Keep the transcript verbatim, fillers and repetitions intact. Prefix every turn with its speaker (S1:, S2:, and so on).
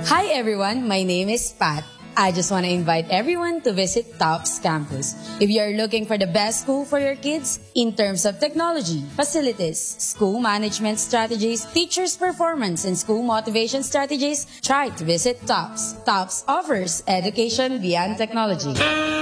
S1: Hi everyone, my name is Pat. I just want to invite everyone to visit TOPS campus. If you are looking for the best school for your kids in terms of technology, facilities, school management strategies, teachers' performance, and school motivation strategies, try to visit TOPS. TOPS offers education beyond technology.